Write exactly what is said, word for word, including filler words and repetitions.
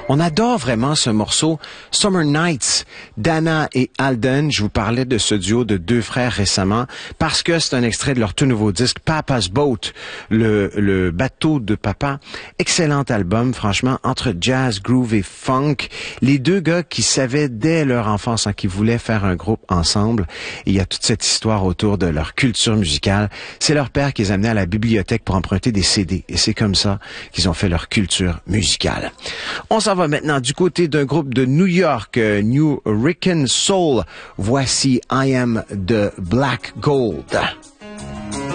On adore vraiment ce morceau. Summer Nights, Dana et Alden. Je vous parlais de ce duo de deux frères récemment parce que c'est un extrait de leur tout nouveau disque Papa's Boat, le, le bateau de papa. Excellent album, franchement, entre jazz, groove et funk. Les deux gars qui savaient dès leur enfance hein, qu'ils voulaient faire un groupe ensemble. Et il y a toute cette histoire autour de leur culture musicale. C'est leur père qui les amenait à la bibliothèque pour emprunter des C D. Et c'est comme ça qu'ils ont fait leur culture musicale. On s'en va maintenant du côté d'un groupe de New York, euh, New Rican Soul. Voici I Am the Black Gold.